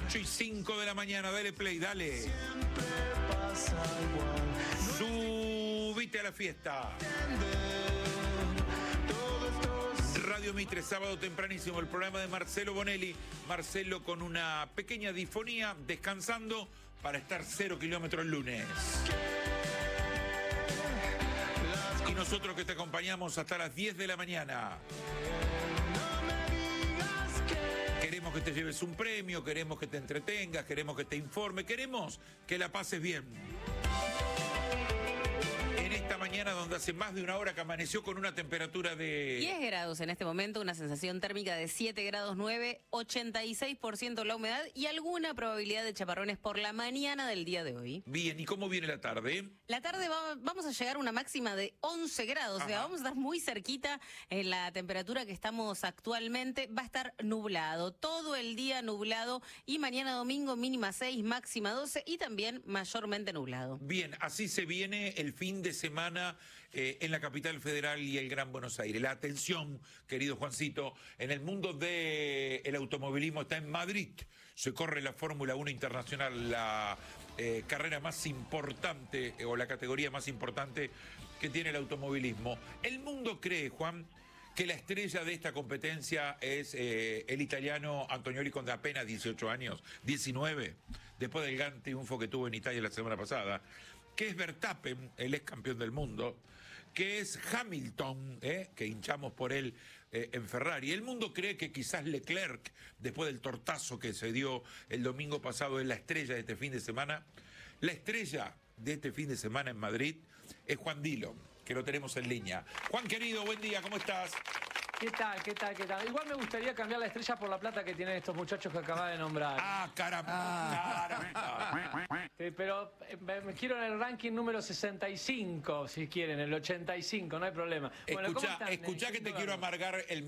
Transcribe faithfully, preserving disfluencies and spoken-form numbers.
ocho y cinco de la mañana, dale play, dale. Subite a la fiesta. Radio Mitre, sábado tempranísimo, el programa de Marcelo Bonelli. Marcelo con una pequeña disfonía, descansando para estar cero kilómetros el lunes. Y nosotros que te acompañamos hasta las diez de la mañana. Queremos que te lleves un premio, queremos que te entretengas, queremos que te informe, queremos que la pases bien. En esta mañana donde hace más de una hora que amaneció con una temperatura de... diez grados en este momento, una sensación térmica de siete grados nueve, ochenta y seis por ciento la humedad y alguna probabilidad de chaparrones por la mañana del día de hoy. Bien, ¿y cómo viene la tarde? La tarde va, vamos a llegar a una máxima de once grados, Ajá. o sea, vamos a estar muy cerquita en la temperatura que estamos actualmente. Va a estar nublado, todo el día nublado y mañana domingo mínima seis, máxima doce y también mayormente nublado. Bien, así se viene el fin de semana eh, en la capital federal y el Gran Buenos Aires. La atención, querido Juancito, en el mundo del automovilismo está en Madrid. Se corre la Fórmula uno Internacional, la eh, carrera más importante eh, o la categoría más importante que tiene el automovilismo. El mundo cree, Juan, que la estrella de esta competencia es eh, el italiano Antonioli con apenas dieciocho años, diecinueve, después del gran triunfo que tuvo en Italia la semana pasada, que es Verstappen, el ex campeón del mundo, que es Hamilton, eh, que hinchamos por él eh, en Ferrari. El mundo cree que quizás Leclerc, después del tortazo que se dio el domingo pasado, es la estrella de este fin de semana. La estrella de este fin de semana en Madrid es Juan Dillon, que lo tenemos en línea. Juan, querido, buen día, ¿cómo estás? ¿Qué tal, qué tal, qué tal? Igual me gustaría cambiar la estrella por la plata que tienen estos muchachos que acabas de nombrar. Ah, caramba. Ah. Sí, pero me, me quiero en el ranking número sesenta y cinco, si quieren, el ochenta y cinco, no hay problema. Bueno, escuchá, escuchá que te quiero amargar el